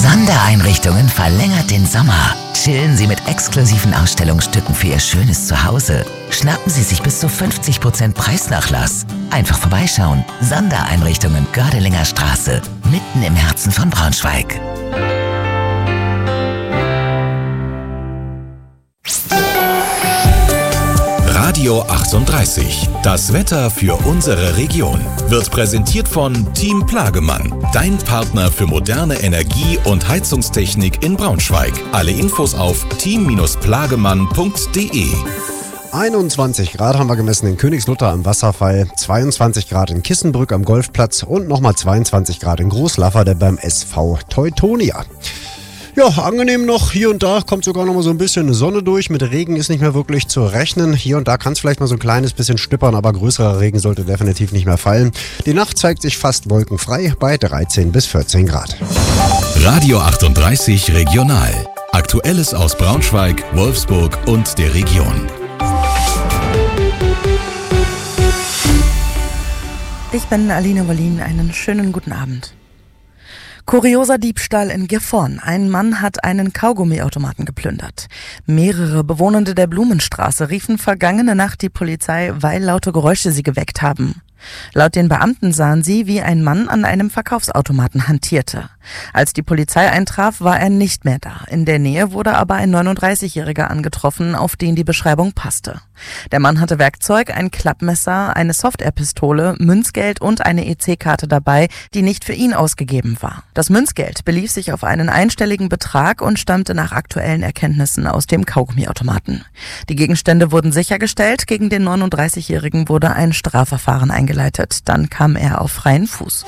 Sondereinrichtungen verlängert den Sommer. Chillen Sie mit exklusiven Ausstellungsstücken für Ihr schönes Zuhause. Schnappen Sie sich bis zu 50% Preisnachlass. Einfach vorbeischauen. Sondereinrichtungen Gördelinger Straße, mitten im Herzen von Braunschweig. Radio 38. Das Wetter für unsere Region wird präsentiert von Team Plagemann, dein Partner für moderne Energie- und Heizungstechnik in Braunschweig. Alle Infos auf team-plagemann.de. 21 Grad haben wir gemessen in Königslutter am Wasserfall, 22 Grad in Kissenbrück am Golfplatz und nochmal 22 Grad in Großlafferde beim SV Teutonia. Ja, angenehm noch. Hier und da kommt sogar noch mal so ein bisschen Sonne durch. Mit Regen ist nicht mehr wirklich zu rechnen. Hier und da kann es vielleicht mal so ein kleines bisschen stüppern, aber größerer Regen sollte definitiv nicht mehr fallen. Die Nacht zeigt sich fast wolkenfrei bei 13 bis 14 Grad. Radio 38 Regional. Aktuelles aus Braunschweig, Wolfsburg und der Region. Ich bin Aline Wollin. Einen schönen guten Abend. Kurioser Diebstahl in Gifhorn. Ein Mann hat einen Kaugummiautomaten geplündert. Mehrere Bewohnende der Blumenstraße riefen vergangene Nacht die Polizei, weil laute Geräusche sie geweckt haben. Laut den Beamten sahen sie, wie ein Mann an einem Verkaufsautomaten hantierte. Als die Polizei eintraf, war er nicht mehr da. In der Nähe wurde aber ein 39-Jähriger angetroffen, auf den die Beschreibung passte. Der Mann hatte Werkzeug, ein Klappmesser, eine Software-Pistole, Münzgeld und eine EC-Karte dabei, die nicht für ihn ausgegeben war. Das Münzgeld belief sich auf einen einstelligen Betrag und stammte nach aktuellen Erkenntnissen aus dem Kaugummiautomaten. Die Gegenstände wurden sichergestellt, gegen den 39-Jährigen wurde ein Strafverfahren eingeleitet. Dann kam er auf freien Fuß.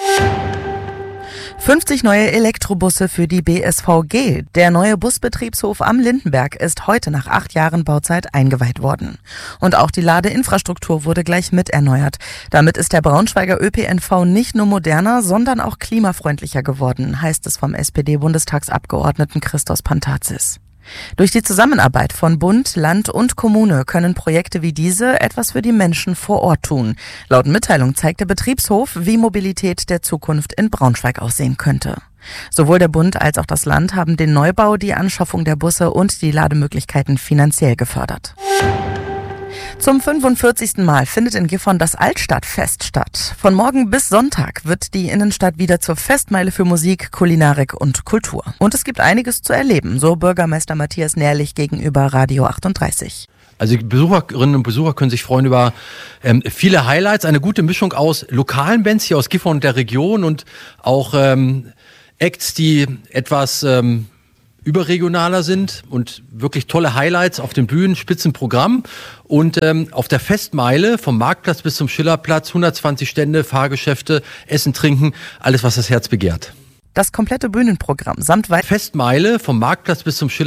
50 neue Elektrobusse für die BSVG. Der neue Busbetriebshof am Lindenberg ist heute nach 8 Jahren Bauzeit eingeweiht worden. Und auch die Ladeinfrastruktur wurde gleich mit erneuert. Damit ist der Braunschweiger ÖPNV nicht nur moderner, sondern auch klimafreundlicher geworden, heißt es vom SPD-Bundestagsabgeordneten Christos Pantazis. Durch die Zusammenarbeit von Bund, Land und Kommune können Projekte wie diese etwas für die Menschen vor Ort tun. Laut Mitteilung zeigt der Betriebshof, wie Mobilität der Zukunft in Braunschweig aussehen könnte. Sowohl der Bund als auch das Land haben den Neubau, die Anschaffung der Busse und die Lademöglichkeiten finanziell gefördert. Zum 45. Mal findet in Gifhorn das Altstadtfest statt. Von morgen bis Sonntag wird die Innenstadt wieder zur Festmeile für Musik, Kulinarik und Kultur. Und es gibt einiges zu erleben, so Bürgermeister Matthias Nährlich gegenüber Radio 38. Also die Besucherinnen und Besucher können sich freuen über viele Highlights, eine gute Mischung aus lokalen Bands hier aus Gifhorn und der Region und auch Acts, die etwas überregionaler sind und wirklich tolle Highlights auf den Bühnen, Spitzenprogramm und auf der Festmeile vom Marktplatz bis zum Schillerplatz 120 Stände, Fahrgeschäfte, Essen, Trinken, alles was das Herz begehrt. Das komplette Bühnenprogramm samt Festmeile vom Marktplatz bis zum Schillerplatz